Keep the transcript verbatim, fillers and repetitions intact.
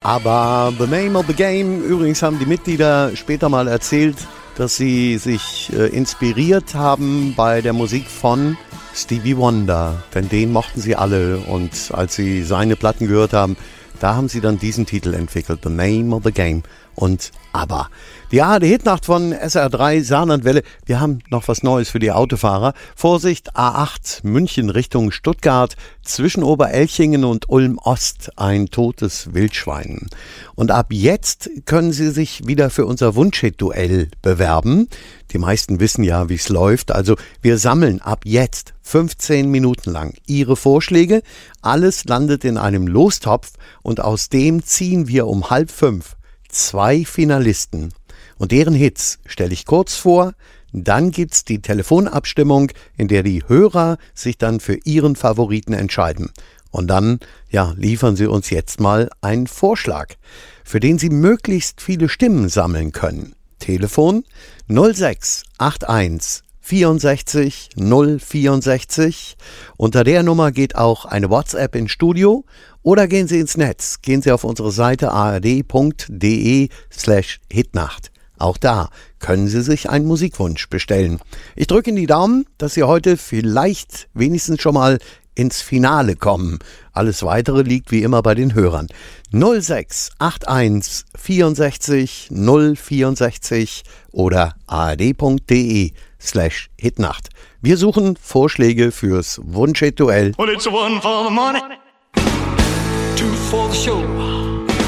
Aber The Name of the Game, übrigens haben die Mitglieder später mal erzählt, dass sie sich äh, inspiriert haben bei der Musik von Stevie Wonder, denn den mochten sie alle und als sie seine Platten gehört haben, da haben sie dann diesen Titel entwickelt, The Name of the Game und ABBA. Die A R D-Hitnacht von S R drei Saarlandwelle. Wir haben noch was Neues für die Autofahrer. Vorsicht, A acht München Richtung Stuttgart, zwischen Oberelchingen und Ulm-Ost ein totes Wildschwein. Und ab jetzt können Sie sich wieder für unser Wunschhit-Duell bewerben. Die meisten wissen ja, wie es läuft. Also wir sammeln ab jetzt fünfzehn Minuten lang Ihre Vorschläge. Alles landet in einem Lostopf und aus dem ziehen wir um halb fünf zwei Finalisten. Und deren Hits stelle ich kurz vor, dann gibt's die Telefonabstimmung, in der die Hörer sich dann für ihren Favoriten entscheiden. Und dann, ja, liefern Sie uns jetzt mal einen Vorschlag, für den Sie möglichst viele Stimmen sammeln können. Telefon null sechs acht eins vierundsechzig null vierundsechzig. Unter der Nummer geht auch eine WhatsApp ins Studio. Oder gehen Sie ins Netz, gehen Sie auf unsere Seite a r d punkt d e slash hitnacht. Auch da können Sie sich einen Musikwunsch bestellen. Ich drücke Ihnen die Daumen, dass Sie heute vielleicht wenigstens schon mal ins Finale kommen. Alles Weitere liegt wie immer bei den Hörern. null sechs acht eins vierundsechzig null vierundsechzig oder a r d punkt d e slash hitnacht. Wir suchen Vorschläge fürs Wunschhit-Duell. Well, it's one for the money, two for the show.